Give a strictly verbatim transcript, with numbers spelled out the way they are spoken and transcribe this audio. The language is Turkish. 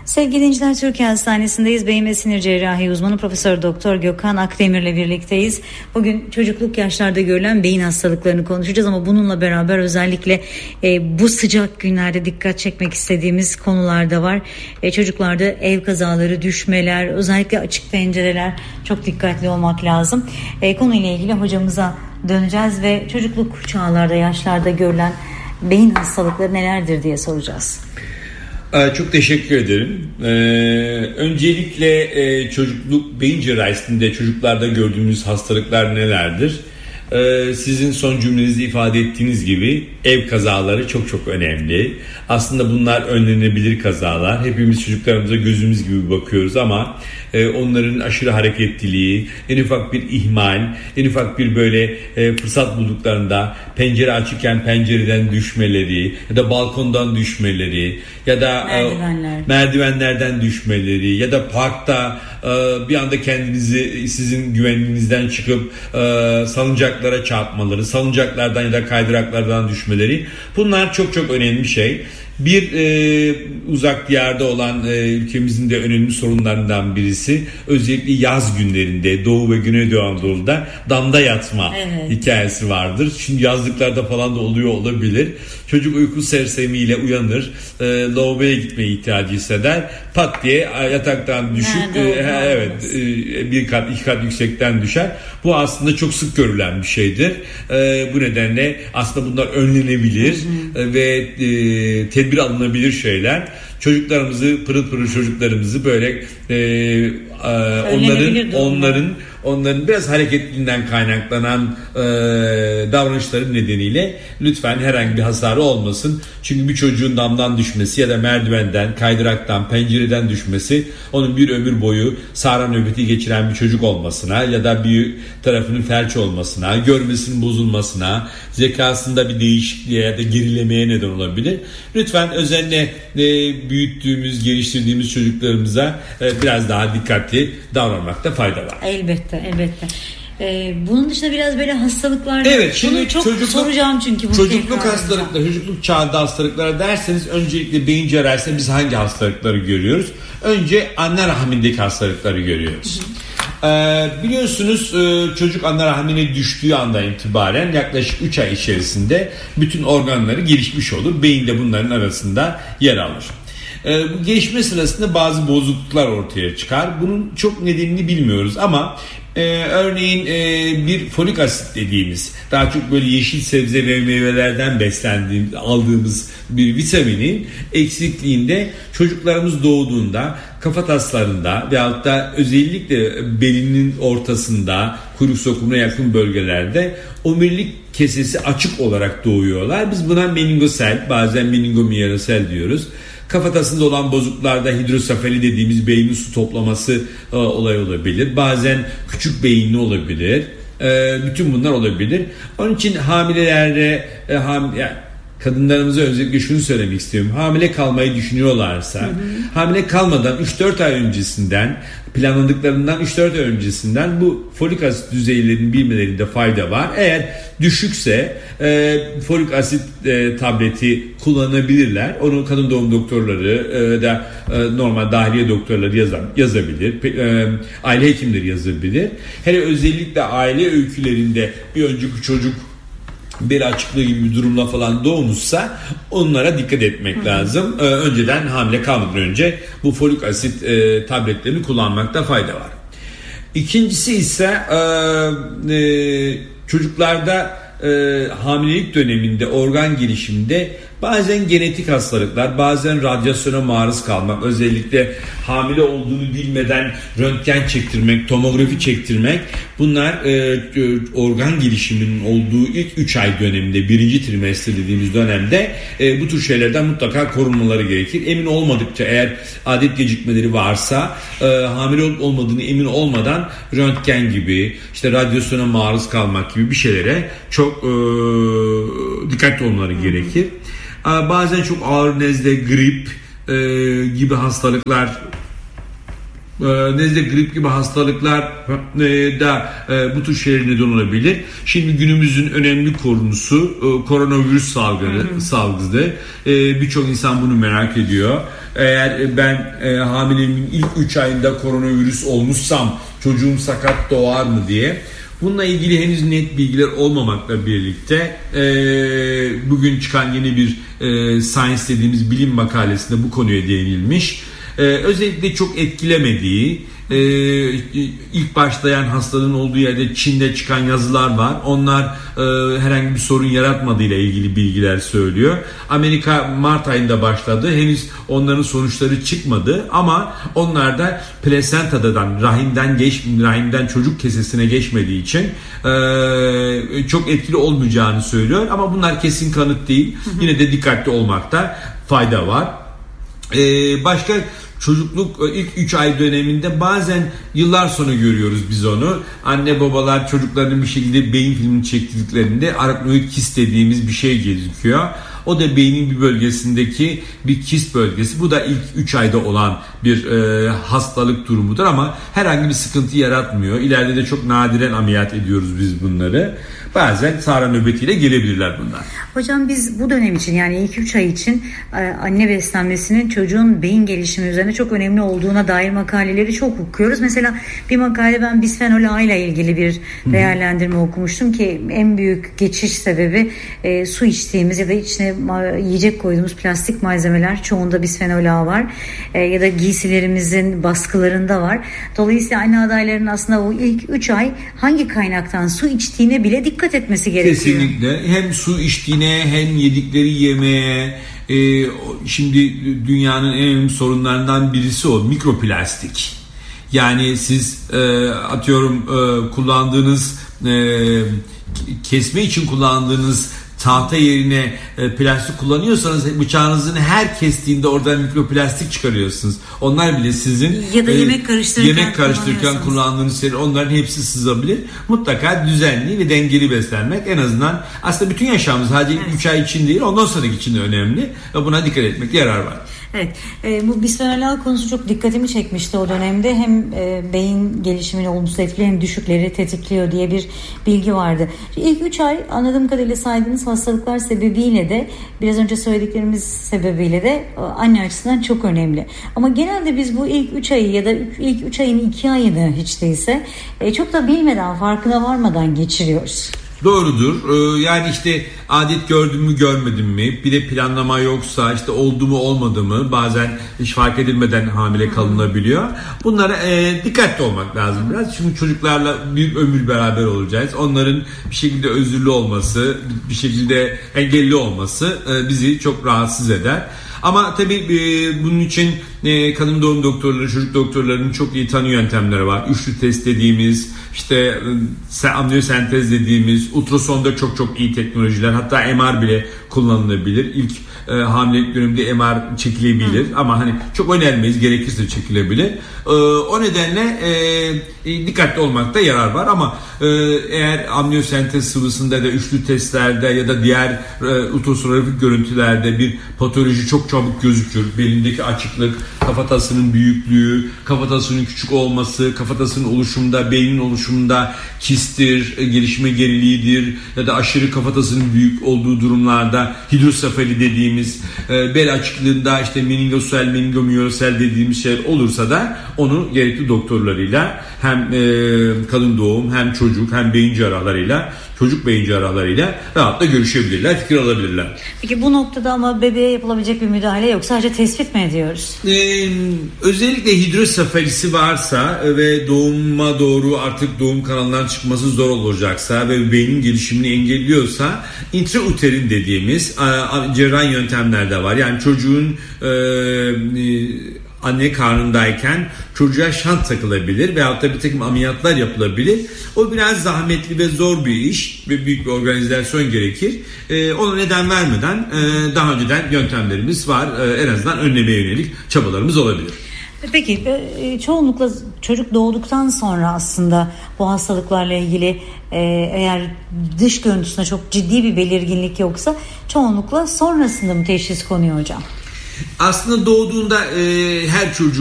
Sevgili dinciler, Türkiye Hastanesi'ndeyiz. Beyin ve sinir cerrahi uzmanı Profesör Doktor Gökhan Akdemir'le birlikteyiz. Bugün çocukluk yaşlarda görülen beyin hastalıklarını konuşacağız ama bununla beraber özellikle e, bu sıcak günlerde dikkat çekmek istediğimiz konular da var. E, çocuklarda ev kazaları, düşmeler, özellikle açık pencereler, çok dikkatli olmak lazım. E, konuyla ilgili hocamıza döneceğiz ve çocukluk çağlarda, yaşlarda görülen beyin hastalıkları nelerdir diye soracağız. Çok teşekkür ederim. Ee, öncelikle e, çocukluk beyin cerrahisinde çocuklarda gördüğümüz hastalıklar nelerdir? Ee, sizin son cümlenizde ifade ettiğiniz gibi ev kazaları çok çok önemli. Aslında bunlar önlenebilir kazalar. Hepimiz çocuklarımıza gözümüz gibi bakıyoruz ama e, onların aşırı hareketliliği, en ufak bir ihmal, en ufak bir böyle e, fırsat bulduklarında pencere açıkken pencereden düşmeleri ya da balkondan düşmeleri ya da Merdivenler. e, merdivenlerden düşmeleri ya da parkta e, bir anda kendinizi sizin güvenliğinizden çıkıp e, salıncaklara çarpmaları, salıncaklardan ya da kaydıraklardan düşmeleri, bunlar çok çok önemli şey. Bir e, uzak diyarda olan e, ülkemizin de önemli sorunlarından birisi özellikle yaz günlerinde Doğu ve Güneydoğu Anadolu'da damda yatma evet. hikayesi vardır. Şimdi yazlıklarda falan da oluyor olabilir. Çocuk uyku sersemiyle uyanır, e, lavaboya gitmeye ihtiyacı hisseder, pat diye yataktan düşüp e, evet e, bir kat iki kat yüksekten düşer. Bu aslında çok sık görülen bir şeydir. E, bu nedenle aslında bunlar önlenebilir hı hı. E, ve e, tedbir alınabilir şeyler. Çocuklarımızı, pırıl pırıl çocuklarımızı böyle e, e, onların onların onların biraz hareketliliğinden kaynaklanan e, davranışları nedeniyle lütfen herhangi bir hasarı olmasın. Çünkü bir çocuğun damdan düşmesi ya da merdivenden, kaydıraktan, pencereden düşmesi onun bir ömür boyu sahra nöbeti geçiren bir çocuk olmasına ya da bir tarafının felç olmasına, görmesinin bozulmasına, zekasında bir değişikliğe ya da gerilemeye neden olabilir. Lütfen özenle e, büyüttüğümüz, geliştirdiğimiz çocuklarımıza e, biraz daha dikkatli davranmakta fayda var. Elbette, elbette. Ee, bunun dışında biraz böyle hastalıklar. Evet, şimdi bunu çok çocukluk, soracağım çünkü. Bu çocukluk hastalıkları, çocukluk çağında hastalıklara derseniz öncelikle beyin cerrahisinde biz hangi hastalıkları görüyoruz? Önce anne rahmindeki hastalıkları görüyoruz. Hı hı. Ee, biliyorsunuz e, çocuk anne rahmine düştüğü andan itibaren yaklaşık üç ay içerisinde bütün organları gelişmiş olur. Beyin de bunların arasında yer alır. Ee, bu gelişme sırasında bazı bozukluklar ortaya çıkar. Bunun çok nedenini bilmiyoruz ama e, örneğin e, bir folik asit dediğimiz, daha çok böyle yeşil sebze ve meyvelerden beslendiğimiz, aldığımız bir vitaminin eksikliğinde çocuklarımız doğduğunda kafataslarında veyahut da özellikle belinin ortasında, kuyruk sokumuna yakın bölgelerde omurilik kesesi açık olarak doğuyorlar. Biz buna meningosel, bazen meningomiyelosel diyoruz. Kafatasında olan bozukluklarda hidrosefali dediğimiz beynin su toplaması e, olay olabilir. Bazen küçük beyinli olabilir. E, bütün bunlar olabilir. Onun için hamilelerde e, ham, yani kadınlarımıza özellikle şunu söylemek istiyorum. Hamile kalmayı düşünüyorlarsa, hı hı. hamile kalmadan üç dört ay öncesinden, planladıklarından üç dört ay öncesinden bu folik asit düzeylerini bilmelerinde fayda var. Eğer düşükse e, folik asit e, tableti kullanabilirler. Onu kadın doğum doktorları e, da e, normal dahiliye doktorları yazar, yazabilir. E, aile hekimleri yazabilir. Hele özellikle aile öykülerinde bir önceki çocuk bel açıklığı gibi bir durumla falan doğmuşsa onlara dikkat etmek Hı-hı. lazım. Ee, önceden hamile kalmadan önce bu folik asit e, tabletlerini kullanmakta fayda var. İkincisi ise e, e, çocuklarda e, hamilelik döneminde organ gelişiminde bazen genetik hastalıklar, bazen radyasyona maruz kalmak, özellikle hamile olduğunu bilmeden röntgen çektirmek, tomografi çektirmek, bunlar e, organ gelişiminin olduğu ilk üç ay döneminde, birinci trimester dediğimiz dönemde e, bu tür şeylerden mutlaka korunmaları gerekir. Emin olmadıkça, eğer adet gecikmeleri varsa, e, hamile olup olmadığını emin olmadan röntgen gibi, işte radyasyona maruz kalmak gibi bir şeylere çok e, dikkatli olmaları Hı-hı. gerekir. Bazen çok ağır nezle, grip e, gibi hastalıklar nezle, grip gibi hastalıklar da bu tür şeyler neden olabilir. Şimdi günümüzün önemli konusu koronavirüs salgını, salgısı. Birçok insan bunu merak ediyor. Eğer ben hamileliğimin ilk üç ayında koronavirüs olmuşsam çocuğum sakat doğar mı diye. Bununla ilgili henüz net bilgiler olmamakla birlikte e, bugün çıkan yeni bir e, Science dediğimiz bilim makalesinde bu konuya değinilmiş. E, özellikle çok etkilemediği, e, ilk başlayan hastalığın olduğu yerde Çin'de çıkan yazılar var. Onlar e, herhangi bir sorun yaratmadığıyla ilgili bilgiler söylüyor. Amerika Mart ayında başladı. Henüz onların sonuçları çıkmadı ama onlar da plasentadan, rahimden geç, rahimden çocuk kesesine geçmediği için e, çok etkili olmayacağını söylüyor. Ama bunlar kesin kanıt değil. Hı hı. Yine de dikkatli olmakta fayda var. E, başka çocukluk ilk üç ay döneminde bazen yıllar sonra görüyoruz biz onu. Anne babalar çocuklarının bir şekilde beyin filmini çektirdiklerinde araknoid kist dediğimiz bir şey gözüküyor. O da beynin bir bölgesindeki bir kist bölgesi. Bu da ilk üç ayda olan bir e, hastalık durumudur ama herhangi bir sıkıntı yaratmıyor. İleride de çok nadiren ameliyat ediyoruz biz bunları. Bazen sahra nöbetiyle gelebilirler bunlar. Hocam biz bu dönem için yani ilk üç ay için anne beslenmesinin çocuğun beyin gelişimi üzerine çok önemli olduğuna dair makaleleri çok okuyoruz. Mesela bir makale ben bisfenol A ile ilgili bir değerlendirme Hı-hı. okumuştum ki en büyük geçiş sebebi e, su içtiğimiz ya da içine yiyecek koyduğumuz plastik malzemeler çoğunda bisfenol A var e, ya da giysilerimizin baskılarında var. Dolayısıyla anne adaylarının aslında o ilk üç ay hangi kaynaktan su içtiğine bile dikkat etmesi gerekiyor. Kesinlikle. Hem su içtiğine hem yedikleri yemeğe. Ee, şimdi dünyanın en önemli sorunlarından birisi o mikroplastik. Yani siz e, atıyorum e, kullandığınız e, kesme için kullandığınız tahta yerine e, plastik kullanıyorsanız bıçağınızın her kestiğinde oradan mikroplastik çıkarıyorsunuz. Onlar bile sizin ya da yemek karıştırırken, yemek karıştırırken kullandığınız şeyler, onların hepsi sızabilir. Mutlaka düzenli ve dengeli beslenmek en azından aslında bütün yaşamımız sadece evet. üç ay için değil ondan sonraki için de önemli ve buna dikkat etmekte yarar var. Evet, e, bu bisfenol A konusu çok dikkatimi çekmişti o dönemde. Hem e, beyin gelişimini olumsuz etkiliyor hem düşükleri tetikliyor diye bir bilgi vardı. İlk üç ay anladığım kadarıyla saydığınız hastalıklar sebebiyle de biraz önce söylediklerimiz sebebiyle de anne açısından çok önemli. Ama genelde biz bu ilk üç ayı ya da ilk üç ayın iki ayını hiç değilse e, çok da bilmeden, farkına varmadan geçiriyoruz. Doğrudur. Ee, yani işte adet gördüm mü görmedim mi, bir de planlama yoksa işte oldu mu olmadı mı, bazen hiç fark edilmeden hamile kalınabiliyor. Bunlara e, dikkatli olmak lazım biraz. Çünkü çocuklarla bir ömür beraber olacağız. Onların bir şekilde özürlü olması, bir şekilde engelli olması e, bizi çok rahatsız eder. Ama tabii e, bunun için e, kadın doğum doktorları, çocuk doktorlarının çok iyi tanı yöntemleri var. Üçlü test dediğimiz, işte e, amniyosentez dediğimiz, ultrasonda çok çok iyi teknolojiler. Hatta M R bile kullanılabilir. İlk e, hamilelik döneminde M R çekilebilir. Hı. Ama hani çok önermeyiz, gerekirse çekilebilir. E, o nedenle e, dikkatli olmakta yarar var. Ama e, eğer amniyosentez sıvısında da üçlü testlerde ya da diğer e, ultrasonografik görüntülerde bir patoloji çok çabuk gözükür. Belindeki açıklık, kafatasının büyüklüğü, kafatasının küçük olması, kafatasının oluşumunda, beynin oluşumunda kistir, gelişme geriliğidir ya da aşırı kafatasının büyük olduğu durumlarda hidrosefali dediğimiz e, bel açıklığında işte meningosel, meningomiyosel dediğimiz şey olursa da onu gerekli doktorlarıyla hem e, kadın doğum hem çocuk hem beyin cerrahlarıyla, çocuk beyin cerrahlarıyla rahatla görüşebilirler, fikir alabilirler. Peki bu noktada ama bebeğe yapılabilecek bir müdahale yok. Sadece tespit mi ediyoruz? Ee, özellikle hidrosefalisi varsa ve doğuma doğru artık doğum kanalından çıkması zor olacaksa ve beynin gelişimini engelliyorsa intrauterin dediğimiz cerrahi yöntemler de var. Yani çocuğun e, e, anne karnındayken çocuğa şant takılabilir veyahut da bir takım ameliyatlar yapılabilir. O biraz zahmetli ve zor bir iş ve büyük bir organizasyon gerekir. Ee, ona neden vermeden e, daha önceden yöntemlerimiz var. E, en azından önlemeye yönelik çabalarımız olabilir. Peki çoğunlukla çocuk doğduktan sonra aslında bu hastalıklarla ilgili eğer dış görüntüsünde çok ciddi bir belirginlik yoksa çoğunlukla sonrasında mı teşhis konuyor hocam? Aslında doğduğunda e, her çocuğun